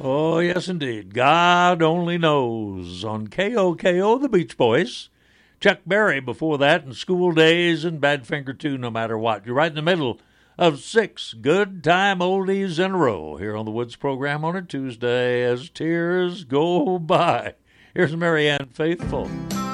Oh, yes, indeed. God only knows. On KOKO, the Beach Boys. Chuck Berry before that, and School Days, and Badfinger 2, No Matter What. You're right in the middle of 6 good time oldies in a row here on the Woods program on a Tuesday as tears go by. Here's Marianne Faithfull.